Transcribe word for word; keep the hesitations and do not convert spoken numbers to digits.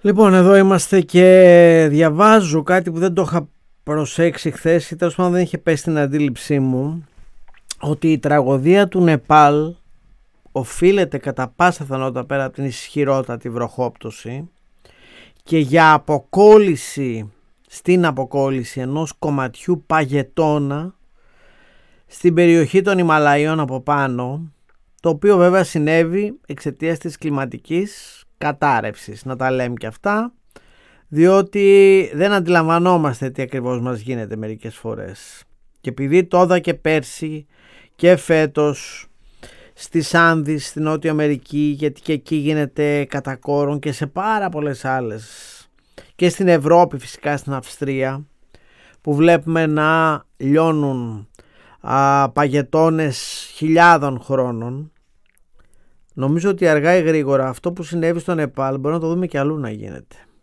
Λοιπόν, εδώ είμαστε και διαβάζω κάτι που δεν το είχα προσέξει χθες ή τέλος πάντων δεν είχε πέσει στην αντίληψή μου, ότι η τραγωδία του Νεπάλ οφείλεται κατά πάσα πιθανότητα, πέρα από την ισχυρότατη βροχόπτωση, και για αποκόλληση, στην αποκόλληση ενός κομματιού παγετώνα στην περιοχή των Ιμαλαίων από πάνω, το οποίο βέβαια συνέβη εξαιτίας της κλιματικής κατάρρευσης, να τα λέμε και αυτά, διότι δεν αντιλαμβανόμαστε τι ακριβώς μας γίνεται μερικές φορές. Και επειδή τόδα και πέρσι και φέτος στις Άνδης, στην Νότια Αμερική, γιατί και εκεί γίνεται κατά κόρον, και σε πάρα πολλές άλλες, και στην Ευρώπη φυσικά, στην Αυστρία, που βλέπουμε να λιώνουν α, παγετώνες χιλιάδων χρόνων, νομίζω ότι αργά ή γρήγορα αυτό που συνέβη στο Νεπάλ μπορεί να το δούμε και αλλού να γίνεται.